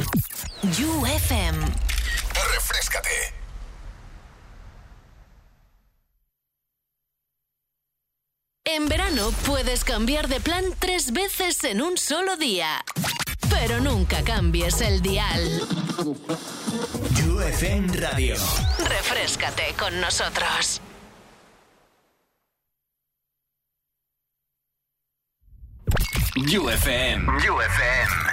You FM. Refréscate. En verano puedes cambiar de plan 3 veces en un solo día. Pero nunca cambies el dial. You FM Radio. Refréscate con nosotros. You FM. You FM.